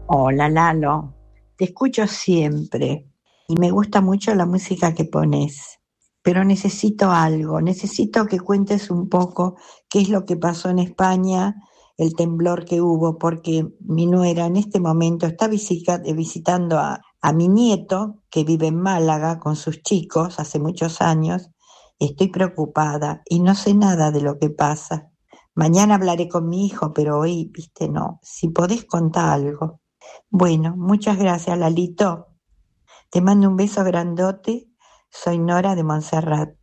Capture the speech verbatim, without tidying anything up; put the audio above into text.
Hola Lalo, te escucho siempre y me gusta mucho la música que pones, pero necesito algo, necesito que cuentes un poco qué es lo que pasó en España, el temblor que hubo, porque mi nuera en este momento está visita- eh, visitando a, a mi nieto que vive en Málaga con sus chicos hace muchos años. Estoy preocupada y no sé nada de lo que pasa. Mañana hablaré con mi hijo, pero hoy, viste, no. Si podés contar algo. Bueno, muchas gracias, Lalito. Te mando un beso grandote. Soy Nora de Montserrat.